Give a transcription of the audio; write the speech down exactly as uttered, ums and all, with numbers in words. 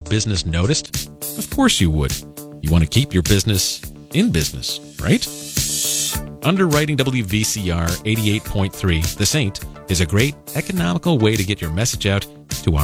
business noticed? Of course you would. You want to keep your business in business, right? Underwriting W V C R eighty-eight point three, The Saint, is a great economical way to get your message out